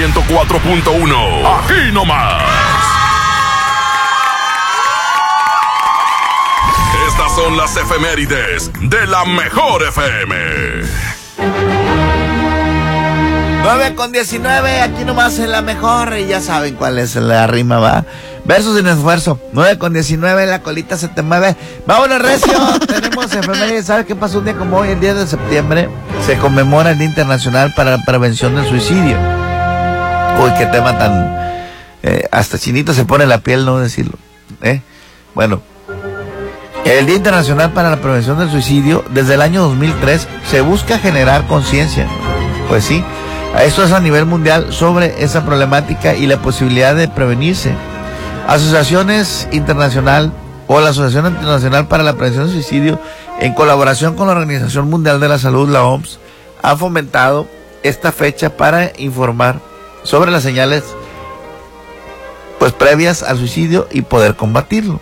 104.1. Aquí nomás. Estas son las efemérides de la mejor FM. 9:19, aquí nomás en la mejor, y ya saben cuál es la rima, va. Verso sin esfuerzo. 9:19, la colita se te mueve. Vámonos, recio. Tenemos efemérides. ¿Sabes qué pasó un día como hoy? El 10 de septiembre se conmemora el Día Internacional para la Prevención del Suicidio. Uy, qué tema tan... hasta chinito se pone la piel no decirlo. Bueno, el Día Internacional para la Prevención del Suicidio, desde el año 2003, se busca generar conciencia. Pues sí, esto es a nivel mundial sobre esa problemática y la posibilidad de prevenirse. Asociaciones Internacional o la Asociación Internacional para la Prevención del Suicidio, en colaboración con la Organización Mundial de la Salud, la OMS, ha fomentado esta fecha para informar sobre las señales pues previas al suicidio y poder combatirlo.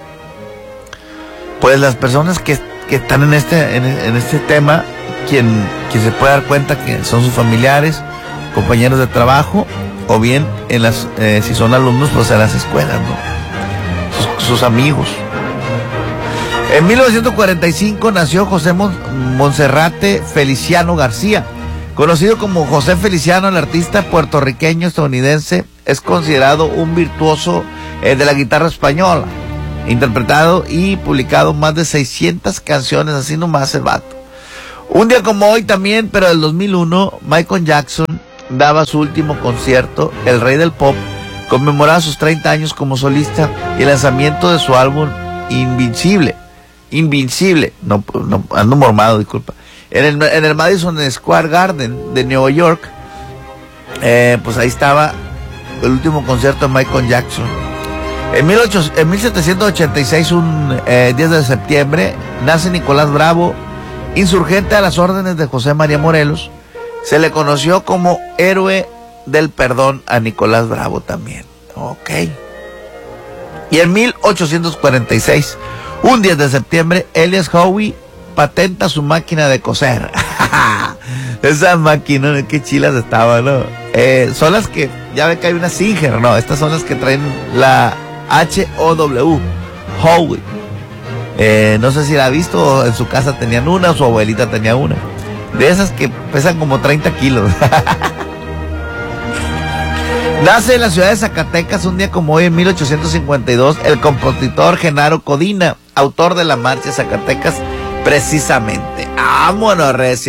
Pues las personas que están en este tema, quien se puede dar cuenta que son sus familiares, compañeros de trabajo, o bien si son alumnos, pues en las escuelas, ¿no? Sus amigos. En 1945 nació José Monserrate Feliciano García, conocido como José Feliciano. El artista puertorriqueño estadounidense es considerado un virtuoso de la guitarra española, interpretado y publicado más de 600 canciones, así nomás el vato. Un día como hoy también, pero del 2001, Michael Jackson daba su último concierto. El rey del pop conmemoraba sus 30 años como solista y el lanzamiento de su álbum Invincible, no ando mormado, disculpa, en el Madison Square Garden de Nueva York. Pues ahí estaba el último concierto de Michael Jackson. En 1786, un 10 de septiembre, nace Nicolás Bravo, insurgente a las órdenes de José María Morelos. Se le conoció como héroe del perdón a Nicolás Bravo también. Ok. Y en 1846, un 10 de septiembre, Elias Howe patenta su máquina de coser. Esa máquina, qué chilas estaba, ¿no? Son las que, ya ve que hay una Singer, no, estas son las que traen la HOW, Howe. No sé si la ha visto, en su casa tenían una, o su abuelita tenía una. De esas que pesan como 30 kilos. Nace en la ciudad de Zacatecas un día como hoy, en 1852, el compositor Genaro Codina, autor de la marcha Zacatecas, precisamente. ¡Vámonos, recio!